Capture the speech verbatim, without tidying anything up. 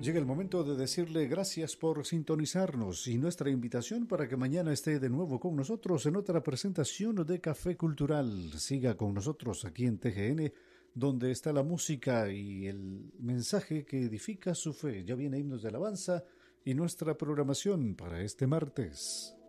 Llega el momento de decirle gracias por sintonizarnos y nuestra invitación para que mañana esté de nuevo con nosotros en otra presentación de Café Cultural. Siga con nosotros aquí en T G N, donde está la música y el mensaje que edifica su fe. Ya viene Himnos de Alabanza y nuestra programación para este martes.